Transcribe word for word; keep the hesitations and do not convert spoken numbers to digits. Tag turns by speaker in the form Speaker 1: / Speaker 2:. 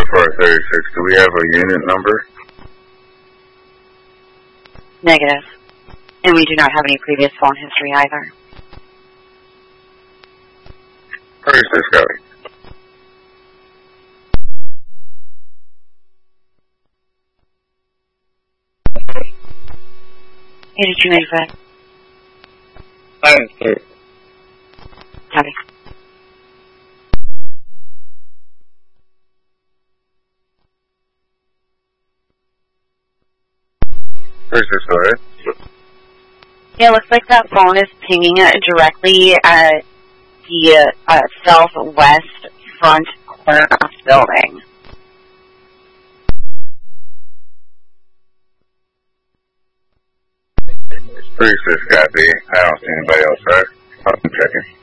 Speaker 1: four thirty-six. Do we have a unit number?
Speaker 2: Negative. And we do not have any previous phone history either.
Speaker 1: Where's this going?
Speaker 2: eighty-two ninety-five.
Speaker 1: Thank you.
Speaker 2: Copy.
Speaker 1: Where's this going?
Speaker 2: Yeah, it looks like that phone is pinging directly at the uh, southwest front corner of the building.
Speaker 1: Where's this guy be? I don't see anybody else there. I'm checking.